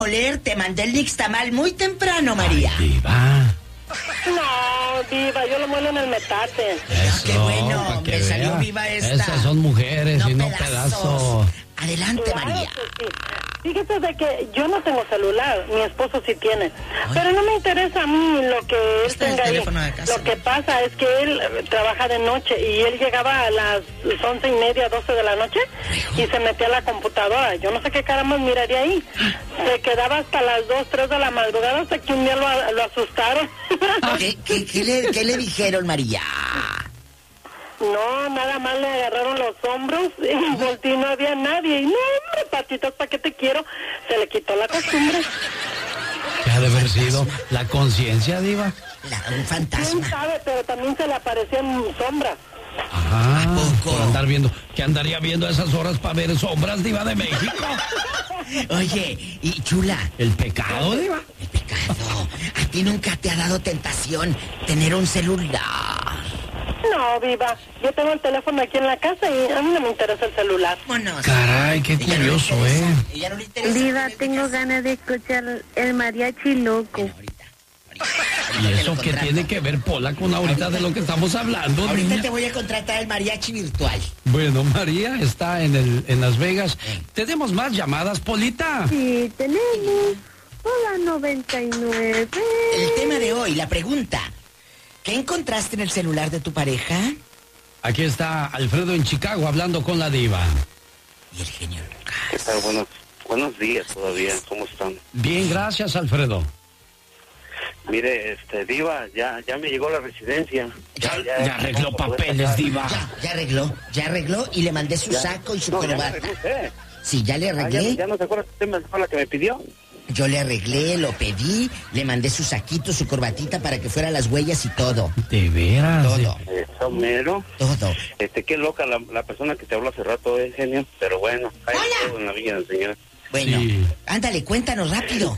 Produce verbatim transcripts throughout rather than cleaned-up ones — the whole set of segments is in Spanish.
Oler, te mandé el nixtamal muy temprano, María. Ay, diva. No, Diva, yo lo muelo en el metate. Eso, qué bueno, que me salió vea. viva esta. Esas son mujeres No y no pedazos. pedazos. Adelante, Claro María. que sí. Fíjate de que yo no tengo celular, mi esposo sí tiene. Ay. Pero no me interesa a mí lo que él Está el tenga ahí. teléfono de casa. Lo que pasa es que él eh, trabaja de noche y él llegaba a las once y media, doce de la noche y se metía a la computadora. Yo no sé qué caramba miraría ahí. Se quedaba hasta las dos, tres de la madrugada hasta que un día lo, lo asustaron. ¿Qué, qué, qué le, ¿Qué le dijeron, María? No, nada más le agarraron los hombros y volteé y no había nadie. Y no, hombre, patitas, ¿para qué te quiero? Se le quitó la costumbre. ¿Qué ha de haber sido? ¿La conciencia, diva? La, un ¿Quién fantasma. sabe? Pero también se le aparecían sombras. Ajá. ¿A poco? Por andar viendo. ¿Qué andaría viendo a esas horas para ver sombras, diva de México? Oye, y chula. ¿El pecado, diva? El pecado. ¿A ti nunca te ha dado tentación tener un celular? No, Viva, yo tengo el teléfono aquí en la casa y a mí no me interesa el celular. Vámonos. Caray, qué Ella no le curioso, interesa, ¿eh? Ella no le interesa. Diva, tengo ganas de escuchar el mariachi loco. Bueno, ahorita, ahorita, ahorita ¿Y te eso lo qué contrato. tiene que ver, Pola, con ahorita de lo que estamos hablando, Ahorita niña? te voy a contratar el mariachi virtual. Bueno, María está en el en Las Vegas. ¿Tenemos más llamadas, Polita? Sí, tenemos. Hola, noventa y nueve. El tema de hoy, la pregunta. ¿Qué encontraste en el celular de tu pareja? Aquí está Alfredo en Chicago hablando con la diva. Y el genio ¿Qué Lucas. tal? Buenos, buenos días todavía. ¿Cómo están? Bien, gracias, Alfredo. Mire, este, Diva, ya, ya me llegó la residencia. Ya, ya arregló vamos a poder papeles, sacar. diva. Ya, ya arregló, ya arregló y le mandé su Ya. saco y su No, ya me corbata. arregló usted. Sí, ya le Ah, ya, arreglé. ya no se acuerda que usted me fue la que me pidió. Yo le arreglé, lo pedí, le mandé su saquito, su corbatita para que fuera las huellas y todo. De veras. Todo, Eso mero. todo. Este, qué loca la, la persona que te habló hace rato, eh, genio. Pero bueno, hay Hola. todo en la viña del Señor. Bueno, Sí. ándale, cuéntanos rápido.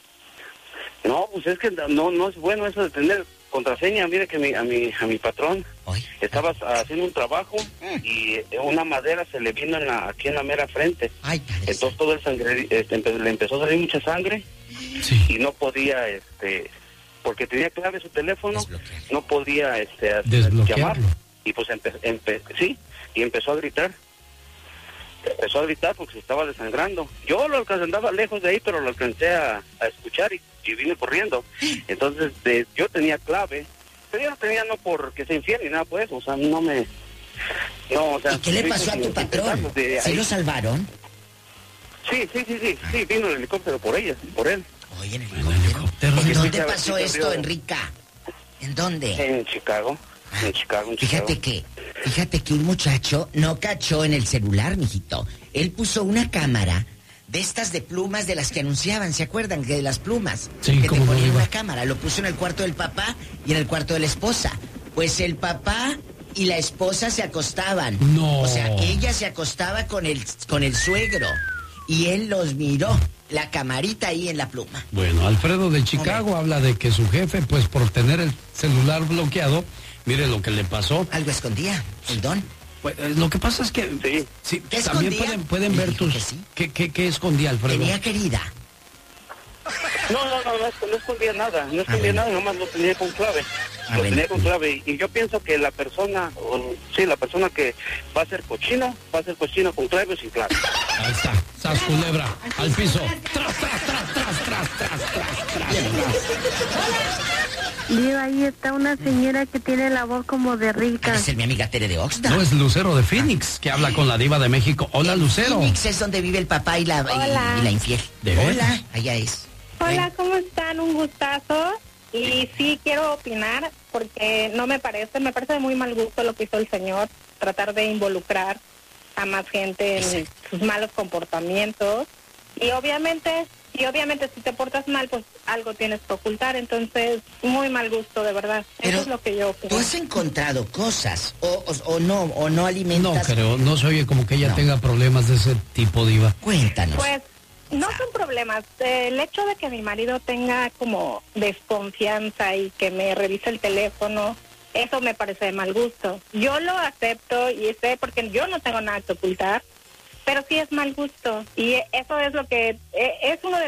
No, pues es que no, no es bueno eso de tener contraseña. Mire que mi, a mi, a mi patrón Hoy. estaba haciendo un trabajo y una madera se le vino en la, aquí en la mera frente. Ay, padre. Entonces todo el sangre, este, empe- le empezó a salir mucha sangre Sí. y no podía, este, porque tenía clave su teléfono, Desbloquear. no podía, este, hacer- Desbloquearlo. llamar. Y pues empe- empe- sí, y empezó a gritar. Empezó a gritar porque se estaba desangrando. Yo lo alcancé, andaba lejos de ahí, pero lo alcancé a, a escuchar y, y vine corriendo. Entonces de- yo tenía clave, pero yo no tenía no porque se infiel ni nada por eso, o sea, no me... No, o sea, ¿Y qué le sí, pasó a sí, tu sí, patrón? de ¿Sí ahí. lo salvaron? Sí, sí, sí, sí, sí, vino el helicóptero por ella, por él. Oye, en el En el helicóptero. helicóptero. ¿En Sí, dónde sí, pasó sí, esto, sí. Enrica? ¿En dónde? En Chicago, en Chicago, en Chicago. Fíjate que, fíjate que un muchacho no cachó en el celular, mijito. Él puso una cámara de estas de plumas de las que anunciaban, ¿se acuerdan? De las plumas. Sí, que te cómo no, ponían Diva. una cámara. Lo puso en el cuarto del papá y en el cuarto de la esposa. Pues el papá y la esposa se acostaban. No. O sea, ella se acostaba con el, con el suegro y él los miró. La camarita ahí en la pluma. Bueno, Alfredo de Chicago habla de que su jefe, pues por tener el celular bloqueado, mire lo que le pasó. Algo escondía, el don. Pues, eh, lo que pasa es que Sí. sí, ¿Qué también escondía? pueden, pueden Le ver dijo tus... que sí. ¿Qué, qué, qué escondía, Alfredo? Tenía querida. No, no, no, no, no escondía nada, no escondía bueno. nada, nomás lo tenía con clave. Ah, lo bueno. tenía con clave. Y yo pienso que la persona, o, sí, la persona que va a ser cochino, va a ser cochino con clave o sin clave. Ahí está, sas culebra, al piso. Tras, tras, tras, tras, tras, tras, tras, tras, tras. Diva, ahí está una señora que tiene la voz como de Ha rica. de ser mi amiga Tere de Oxnard. No, es Lucero de Phoenix, que habla con la diva de México. Hola, Lucero. Phoenix es donde vive el papá y la, y- Hola. y la infiel. ¿De veras? Hola, allá es. Hola, ¿cómo están? Un gustazo. Y sí quiero opinar porque no me parece, me parece de muy mal gusto lo que hizo el señor, tratar de involucrar a más gente en Exacto. sus malos comportamientos. Y obviamente, y obviamente si te portas mal, pues algo tienes que ocultar. Entonces, muy mal gusto, de verdad. Pero Eso es lo que yo opino. ¿Tú has encontrado cosas o, o, o no, o no No, alimentas? pero no se oye como que ella No. tenga problemas de ese tipo, diva. Cuéntanos. Pues no son problemas. El hecho de que mi marido tenga como desconfianza y que me revise el teléfono, eso me parece de mal gusto. Yo lo acepto y sé porque yo no tengo nada que ocultar, pero sí es mal gusto. Y eso es lo que eh, es uno de los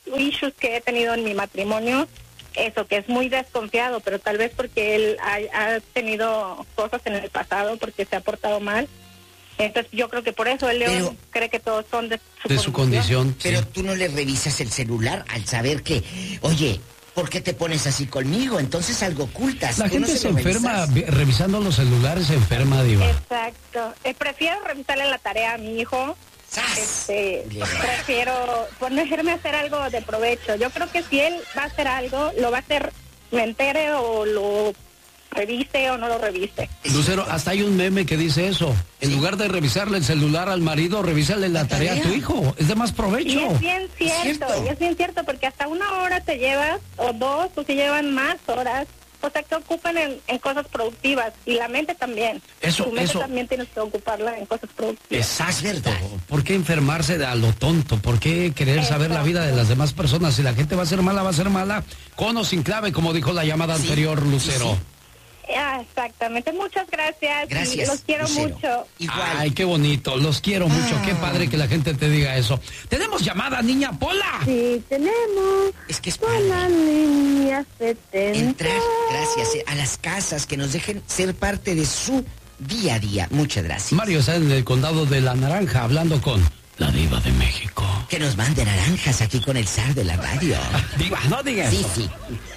issues que he tenido en mi matrimonio, eso, que es muy desconfiado, pero tal vez porque él ha, ha tenido cosas en el pasado, porque se ha portado mal. Entonces yo creo que por eso el León Pero, cree que todos son de su De condición. su condición. Pero sí. tú no le revisas el celular al saber que, oye, ¿por qué te pones así conmigo? Entonces algo ocultas. La ¿Tú gente no se lo enferma revisas? vi- revisando los celulares, se enferma, Diva. Exacto. Eh, prefiero revisarle la tarea a mi hijo. ¡Sas! Este, Bien. prefiero ponerme a hacer algo de provecho. Yo creo que si él va a hacer algo, lo va a hacer, me entere o lo revise o no lo revise. Lucero, hasta hay un meme que dice eso. En Sí. lugar de revisarle el celular al marido, revísale la, La tarea, tarea. a tu hijo. Es de más Y provecho. es bien cierto, cierto. y es bien cierto, porque hasta una hora te llevas, o dos, o se llevan más horas, o sea, que ocupan en, en cosas productivas, y la mente también. Eso, Tu mente eso. también tienes que ocuparla en cosas productivas. Exacto. verdad. ¿Por qué enfermarse de a lo tonto? ¿Por qué querer saber la vida de las demás personas? Si la gente va a ser mala, va a ser mala. Con o sin clave, como dijo la llamada Sí, anterior, Lucero. sí, Ah, exactamente, muchas gracias. Gracias, y los quiero Lucero. mucho. Igual. Ay, qué bonito. Los quiero mucho. Ah. Qué padre que la gente te diga eso. Tenemos llamada, niña Pola. Sí, tenemos Es que es con la padre línea setenta. entrar, gracias, eh, a las casas, que nos dejen ser parte de su día a día. Muchas gracias. Mario está en el condado de La Naranja hablando con la Diva de México. Que nos mande naranjas aquí con el zar de la radio. Diva, no digas Sí, eso. sí.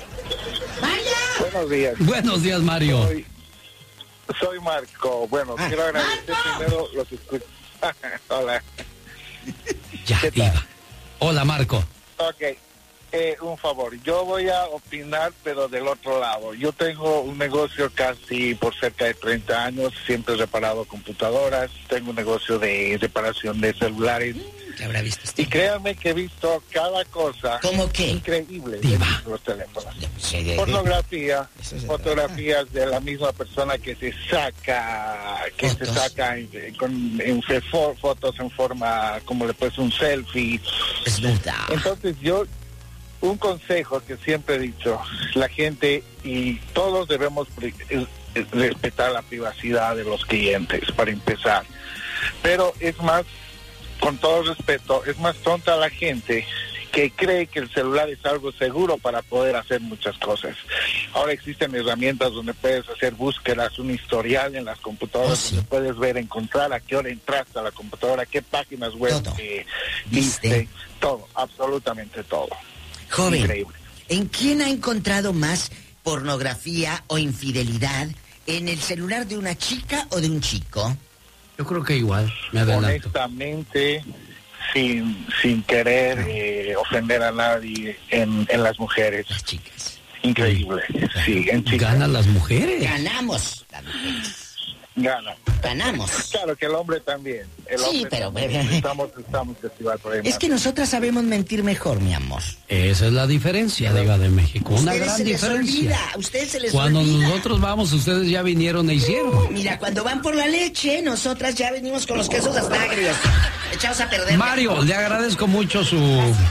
Buenos días. Buenos días, Mario. Soy, soy Marco. Bueno, Ah. quiero agradecer primero los escuchos. Hola. Ya, ¿Qué tal? Diva. Hola, Marco. Ok. Eh, un favor, yo voy a opinar, pero del otro lado. Yo tengo un negocio casi por cerca de treinta años, siempre he reparado computadoras, tengo un negocio de reparación de celulares. ¿Qué habrá visto usted? Y créanme que he visto cada cosa ¿Cómo qué? increíble Diva. de los teléfonos. Sí, de- de- Pornografía, Eso se fotografías de la misma persona que se saca, que Fotos. se saca en, con, en fe- fo- fotos en forma, como le puedes un selfie. Desnuda. Entonces yo, un consejo que siempre he dicho, la gente y todos debemos pri- eh, eh, respetar la privacidad de los clientes, para empezar. Pero es más, con todo respeto, es más tonta la gente que cree que el celular es algo seguro para poder hacer muchas cosas. Ahora existen herramientas donde puedes hacer búsquedas, un historial en las computadoras, Oh, sí. donde puedes ver, encontrar a qué hora entraste a la computadora, qué páginas web Todo. eh, ¿Viste? viste, todo, absolutamente todo. Joven, Increíble. ¿en quién ha encontrado más pornografía o infidelidad? ¿En el celular de una chica o de un chico? Yo creo que igual, me adelanto. Honestamente, sin, sin querer eh, ofender a nadie, en, en las mujeres. Las chicas. Increíble. Sí, en chicas. Ganan las mujeres. Ganamos. Las mujeres. Gana. Ganamos. Claro que el hombre también. El Sí, hombre pero- también. Estamos, estamos festival por ahí, Es que nosotras sabemos mentir mejor, mi amor. Esa es la diferencia, Diva de México. Una Ustedes gran se les diferencia. olvida, a ustedes se les Cuando olvida. nosotros vamos, ustedes ya vinieron e hicieron. Mira, cuando van por la leche, nosotras ya venimos con los quesos agrios. Echados a perder. Mario, le agradezco mucho su,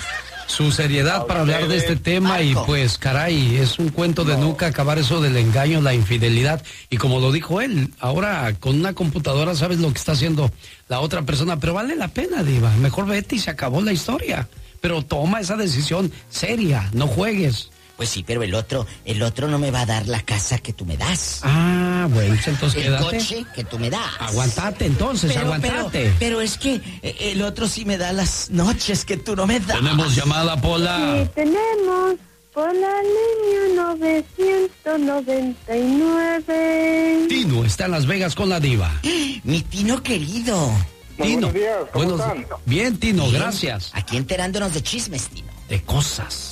su seriedad para hablar de este tema y Marco. pues caray, es un cuento de nunca acabar eso del engaño, la infidelidad y como lo dijo él, ahora con una computadora sabes lo que está haciendo la otra persona, pero vale la pena, Diva, mejor vete y se acabó la historia, pero toma esa decisión seria, no juegues. Pues sí, pero el otro, el otro no me va a dar la casa que tú me das. Ah, bueno, entonces el quédate. coche que tú me das. Aguantate entonces, Pero, aguantate. pero, pero es que eh, el otro sí me da las noches que tú no me das. Tenemos llamada, Pola. Sí, tenemos por la línea novecientos noventa y nueve. Tino está en Las Vegas con la Diva. Mi Tino querido. Muy Tino. buenos días, ¿cómo buenos- están? Bien, Tino, Bien. gracias. Aquí enterándonos de chismes, Tino. De cosas.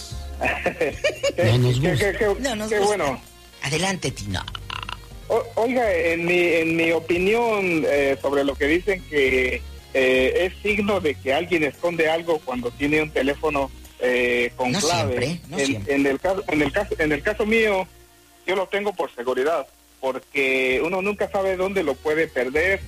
¿Qué, No nos qué- gusta. qué- qué- No nos qué gusta. bueno. Adelante, Tino. O- oiga, en mi, en mi opinión eh, sobre lo que dicen que eh, es signo de que alguien esconde algo cuando tiene un teléfono eh, con No clave. siempre, no en, siempre. en el caso, en el caso, en el caso mío, yo lo tengo por seguridad, porque uno nunca sabe dónde lo puede perder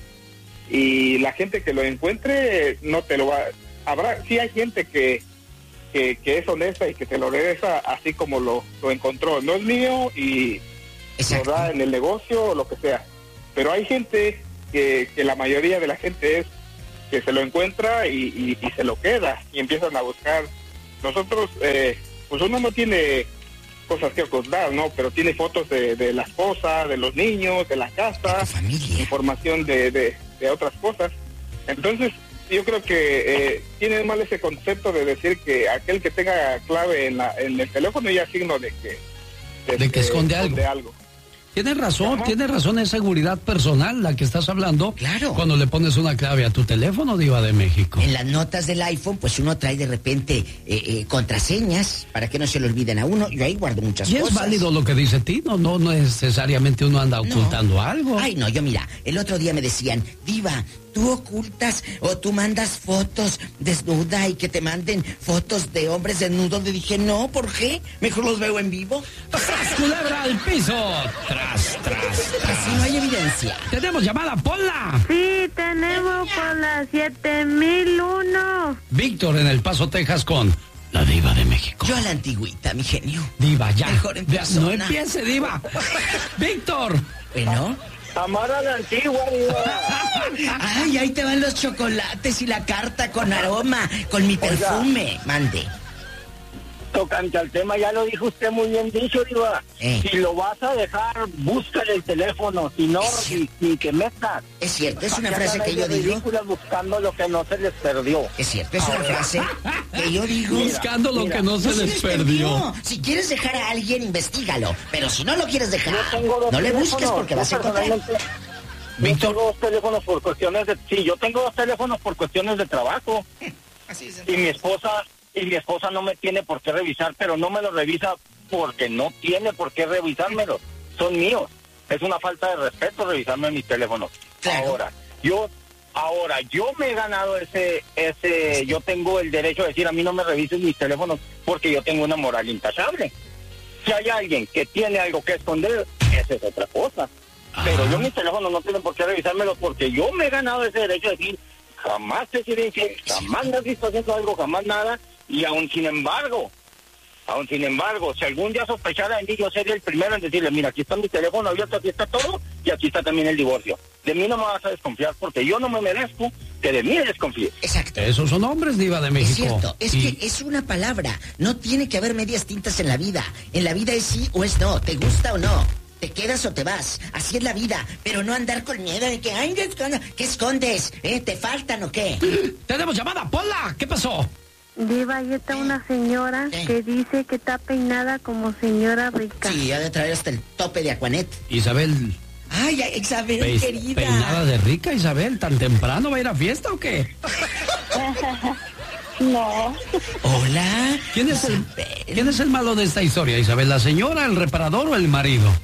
y la gente que lo encuentre no te lo va. Habrá, sí hay gente que que, que es honesta y que te lo regresa así como lo, lo encontró. No es mío y Exacto. lo da en el negocio o lo que sea. Pero hay gente que, que la mayoría de la gente es que se lo encuentra y, y, y se lo queda y empiezan a buscar nosotros, eh, pues uno no tiene cosas que ocultar, ¿no? Pero tiene fotos de, de la esposa, de los niños, de la casa, información de, de, de otras cosas. Entonces, yo creo que eh, tiene mal ese concepto de decir que aquel que tenga clave en, la, en el teléfono ya es signo de que... De, de que esconde, esconde algo. algo. Tienes razón, Ajá. tienes razón, es seguridad personal la que estás hablando. Claro. Cuando le pones una clave a tu teléfono, Diva de México. En las notas del iPhone, pues uno trae de repente eh, eh, contraseñas para que no se le olviden a uno. Yo ahí guardo muchas y cosas. Y es válido lo que dice Tino, no, no necesariamente uno anda ocultando no. algo. Ay, no, yo mira, el otro día me decían, Diva, tú ocultas o tú mandas fotos desnuda y que te manden fotos de hombres desnudos. Le dije, no, ¿por qué? Mejor los veo en vivo. ¡Tras, culebra al piso! ¡Tras, tras! Así no hay evidencia. ¿Tenemos llamada, Pola? Sí, tenemos por la siete mil uno. Víctor en El Paso, Texas con la Diva de México. Yo a la antigüita, mi genio. Diva, ya. Mejor en persona. No empiece, Diva. Víctor. Bueno. Amar a la antigua, Diva. Ay, ahí te van los chocolates y la carta con aroma, con mi perfume. Oiga, mande. Tocante al tema, ya lo dijo usted muy bien dicho, Diva. Eh. Si lo vas a dejar, búscale el teléfono, si no, si, si te metas. Es cierto, es una frase que yo digo. Buscando lo que no se les perdió. Es cierto, es una frase que yo digo. Buscando lo que no, no se les perdió. perdió. Si quieres dejar a alguien, investígalo. Pero si no lo quieres dejar, no le busques porque vas a encontrar. Yo tengo dos teléfonos por cuestiones de... Sí, yo tengo dos teléfonos por cuestiones de trabajo. Así es. Y mi esposa... Y mi esposa no me tiene por qué revisar, pero no me lo revisa porque no tiene por qué revisármelo. Son míos. Es una falta de respeto revisarme mis teléfonos. Claro. Ahora, yo ahora yo me he ganado ese ese yo tengo el derecho de decir a mí no me revises mis teléfonos porque yo tengo una moral intachable. Si hay alguien que tiene algo que esconder, esa es otra cosa. Ajá. Pero yo mis teléfonos no tienen por qué revisármelos porque yo me he ganado ese derecho de decir jamás te sirve infiel, jamás me has visto haciendo algo, jamás nada. Y aún sin embargo, aún sin embargo, si algún día sospechara de mí, yo sería el primero en decirle, mira, aquí está mi teléfono abierto, aquí está todo, y aquí está también el divorcio. De mí no me vas a desconfiar, porque yo no me merezco que de mí desconfíes. Exacto. Esos son hombres, Diva de México. Es cierto, es y... que es una palabra, no tiene que haber medias tintas en la vida. En la vida es sí o es no, te gusta o no. Te quedas o te vas, así es la vida, pero no andar con miedo de que, ay, ¿qué escondes? ¿Eh? ¿Te faltan o qué? Tenemos llamada, Pola, ¿qué pasó? Diva, ahí está una señora ¿Qué? que dice que está peinada como señora rica. Sí, ha de traer hasta el tope de Aquanet. Isabel. Ay, Isabel, Pe querida. ¿Peinada de rica, Isabel? ¿Tan temprano va a ir a fiesta o qué? No. Hola. ¿Quién es, el, ¿Quién es el malo de esta historia, Isabel? ¿La señora, el reparador o el marido?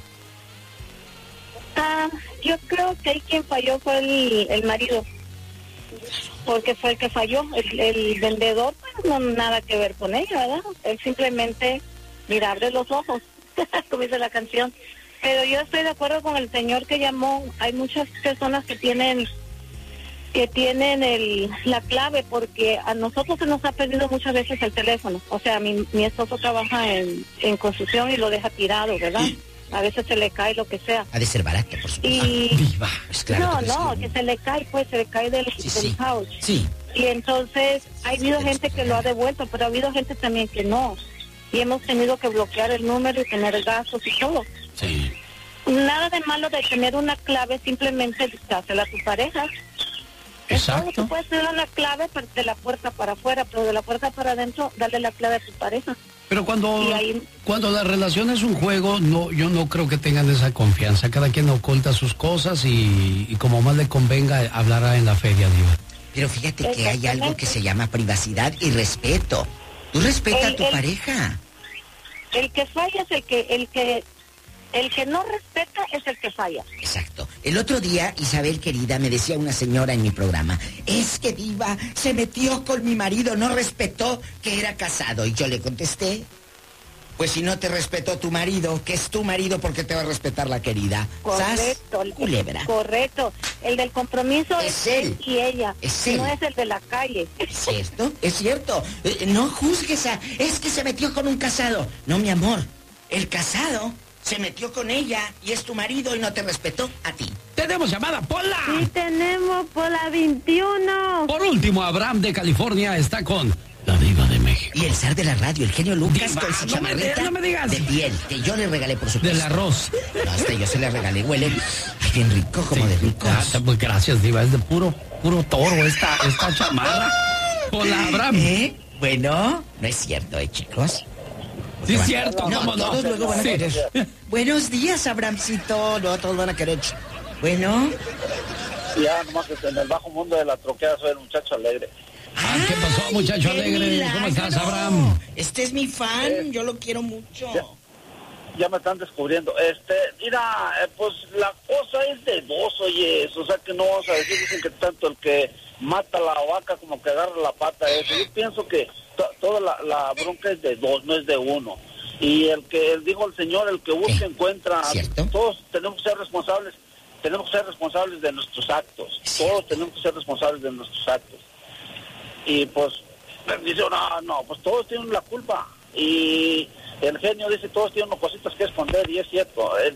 Ah, yo creo que ahí quien falló fue el, el marido. Porque fue el que falló, el, el vendedor, pues, no nada que ver con ella, ¿verdad? Él simplemente mirarle los ojos, como dice la canción. Pero yo estoy de acuerdo con el señor que llamó. Hay muchas personas que tienen que tienen el la clave, porque a nosotros se nos ha perdido muchas veces el teléfono. O sea, mi, mi esposo trabaja en, en construcción y lo deja tirado, ¿verdad? A veces se le cae lo que sea. Ha de ser barato, por supuesto. Y... Diva, pues claro. No, no, que, que se le cae, pues se le cae del, sí, del sí. house. Sí. Y entonces ha habido gente que lo ha devuelto, pero ha habido gente también que no. Y hemos tenido que bloquear el número y tener gastos y todo. Sí. Nada de malo de tener una clave, simplemente dásela a tu pareja. Exacto. Tú puedes tener una clave de la puerta para afuera, pero de la puerta para adentro, dale la clave a tu pareja. Pero cuando, ahí... cuando la relación es un juego, no, yo no creo que tengan esa confianza. Cada quien oculta sus cosas y, y como más le convenga, hablará en la feria, Diva. Pero fíjate que hay algo que se llama privacidad y respeto. Tú respeta el, a tu el, pareja. El que falla es el que, el que, el que no respeta es el que falla. Exacto. El otro día, Isabel querida, me decía una señora en mi programa, es que Diva se metió con mi marido, no respetó que era casado. Y yo le contesté, pues si no te respetó tu marido, que es tu marido, ¿por qué te va a respetar la querida? Correcto. ¿Sas? Culebra. Correcto. El del compromiso es, es él. él y ella. Es él. No es el de la calle. ¿Es cierto? Es cierto. Eh, no juzgues a... Es que se metió con un casado. No, mi amor. El casado se metió con ella y es tu marido y no te respetó a ti. ¡Tenemos llamada, Pola! Sí, tenemos Pola veintiuno. Por último, Abraham de California está con la Diva de México. México. Y el zar de la radio, el genio Lucas, Diva, con su no chamarrita me, no me digas. de piel, que yo le regalé, por supuesto. Del arroz. No, este yo se le regalé, huele ay, bien rico, como sí, de rico. Pues gracias, Diva, es de puro, puro toro esta, esta chamarra. Hola, Abraham. ¿Eh? Bueno, no es cierto, ¿eh, chicos? Sí, es cierto, no, ¿cómo no? Todos luego van a sí. querer. Buenos días, Abramcito. No, todos van a querer. Bueno. Ya, nomás que en el bajo mundo de la troquea soy el muchacho alegre. Ah, ¿qué pasó, muchacho qué alegre? milagro. ¿Cómo estás, Abraham? Este es mi fan, Eh, yo lo quiero mucho. Ya, ya me están descubriendo. Este, mira, eh, pues la cosa es de dos, oye, o sea que no vamos a decir, dicen que tanto el que mata la vaca como que agarra la pata eso. Yo pienso que to, toda la, la bronca es de dos, no es de uno. Y el que, dijo el Señor, el que busca encuentra. ¿Cierto? Todos tenemos que ser responsables, tenemos que ser responsables de nuestros actos. Todos tenemos que ser responsables de nuestros actos. Y pues, dice, no, no, pues todos tienen la culpa. Y el genio dice, todos tienen cositas que esconder, y es cierto. Él...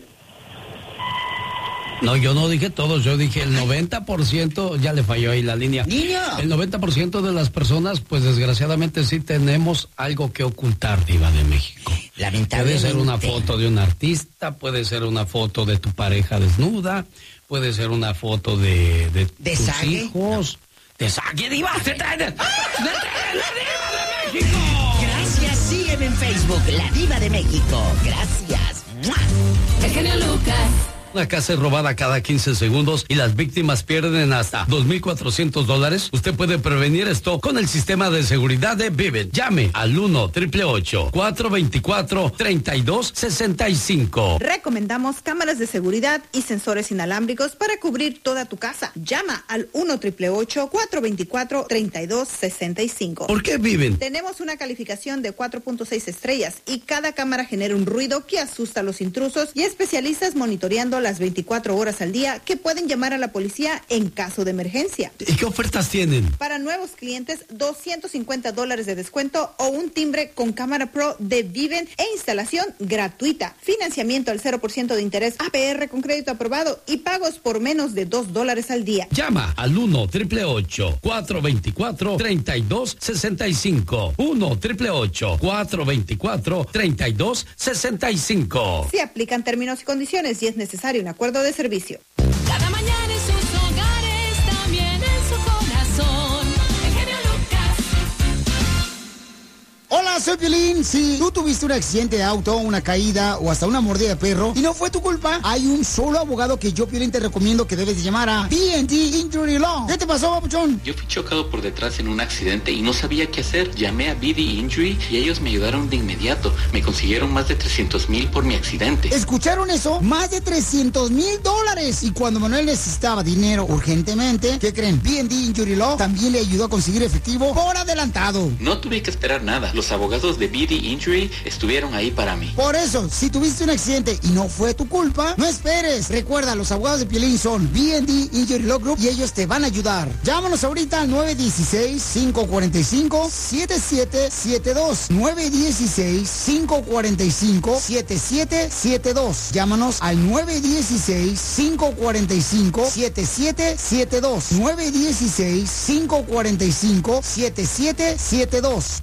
No, yo no dije todos, yo dije el noventa por ciento, ya le falló ahí la línea. ¡Niño! El noventa por ciento de las personas, pues desgraciadamente sí tenemos algo que ocultar, Diva de México. Lamentablemente. Puede ser una foto de un artista, puede ser una foto de tu pareja desnuda, puede ser una foto de, de, ¿De tus sague? hijos. ¡De sague, Diva! ¡Se trae de... ¡De la Diva de México! Gracias, sígueme en Facebook, La Diva de México. Gracias. ¡Mua! El genio Lucas. Una casa es robada cada quince segundos y las víctimas pierden hasta dos mil cuatrocientos dólares. Usted puede prevenir esto con el sistema de seguridad de Vivint. Llame al uno, ocho ocho ocho, cuatro dos cuatro, tres dos seis cinco. Recomendamos cámaras de seguridad y sensores inalámbricos para cubrir toda tu casa. Llama al uno, ocho ocho ocho, cuatro dos cuatro, tres dos seis cinco. ¿Por qué Vivint? Tenemos una calificación de cuatro punto seis estrellas y cada cámara genera un ruido que asusta a los intrusos y especialistas monitoreando las veinticuatro horas al día que pueden llamar a la policía en caso de emergencia. ¿Y qué ofertas tienen? Para nuevos clientes, doscientos cincuenta dólares de descuento o un timbre con cámara pro de Vivint e instalación gratuita. Financiamiento al cero por ciento de interés A P R con crédito aprobado y pagos por menos de dos dólares al día. Llama al uno, ocho ocho ocho, cuatro dos cuatro, tres dos seis cinco. uno, ocho ocho ocho, cuatro dos cuatro, tres dos seis cinco. Se aplican términos y condiciones y es necesario un acuerdo de servicio. Cada mañana en sus hogares, también en su corazón. El genio Lucas. Hola, soy Piolín. Si tú tuviste un accidente de auto, una caída o hasta una mordida de perro y no fue tu culpa, hay un solo abogado que yo, Piolín, te recomiendo que debes de llamar a B and T Injury Law. ¿Qué te pasó, papuchón? Yo fui chocado por detrás en un accidente y no sabía qué hacer. Llamé a B D Injury y ellos me ayudaron de inmediato. Me consiguieron más de trescientos mil por mi accidente. ¿Escucharon eso? Más de trescientos mil dólares. Y cuando Manuel necesitaba dinero urgentemente, ¿qué creen? B and T Injury Law también le ayudó a conseguir efectivo por adelantado. No tuve que esperar nada. Los abogados de B D Injury estuvieron ahí para mí. Por eso, si tuviste un accidente y no fue tu culpa, no esperes. Recuerda, los abogados de Piolín son B and T Injury Law Group y ellos te van a ayudar. Llámanos ahorita al nueve uno seis, cinco cuatro cinco, siete siete siete dos. nueve uno seis, cinco cuatro cinco, siete siete siete dos. Llámanos al nueve uno seis, cinco cuatro cinco, siete siete siete dos. nueve uno seis, cinco cuatro cinco, siete siete siete dos.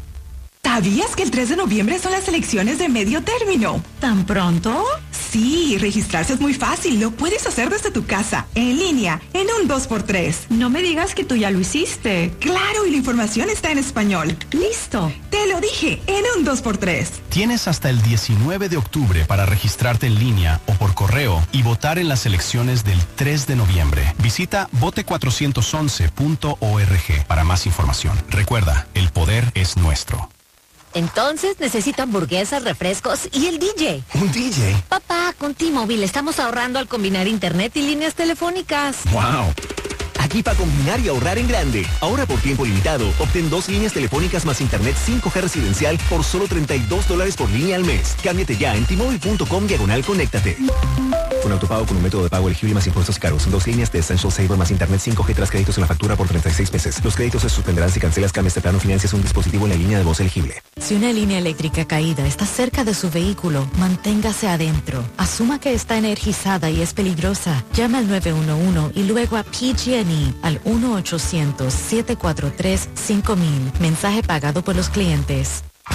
¿Sabías que el tres de noviembre son las elecciones de medio término? ¿Tan pronto? Sí, registrarse es muy fácil. Lo puedes hacer desde tu casa, en línea, en un dos por tres. No me digas que tú ya lo hiciste. Claro, y la información está en español. Listo. Te lo dije, en un dos por tres. Tienes hasta el diecinueve de octubre para registrarte en línea o por correo y votar en las elecciones del tres de noviembre. Visita vote cuatrocientos once punto org para más información. Recuerda, el poder es nuestro. Entonces necesito hamburguesas, refrescos y el D J. ¿Un D J? Papá, con T-Mobile estamos ahorrando al combinar internet y líneas telefónicas. ¡Wow! Aquí para combinar y ahorrar en grande. Ahora por tiempo limitado, obtén dos líneas telefónicas más internet cinco G residencial por solo treinta y dos dólares por línea al mes. Cámbiate ya en T-Mobile punto com diagonal conéctate. Con autopago con un método de pago elegible más impuestos caros. Dos líneas de Essential Saver más internet cinco G tras créditos en la factura por treinta y seis meses. Los créditos se suspenderán si cancelas, cambias de plano, financias un dispositivo en la línea de voz elegible. Si una línea eléctrica caída está cerca de su vehículo, manténgase adentro. Asuma que está energizada y es peligrosa. Llama al nueve uno uno y luego a P G and mí al uno ochocientos, siete cuatro tres, cinco mil. Mensaje pagado por los clientes.